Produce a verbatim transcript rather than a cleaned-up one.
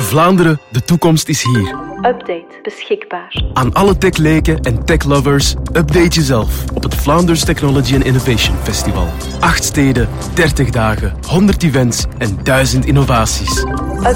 Vlaanderen, de toekomst is hier. Update beschikbaar. Aan alle techleken en techlovers, update jezelf op het Vlaanders Technology and Innovation Festival. Acht steden, dertig dagen, honderd events en duizend innovaties.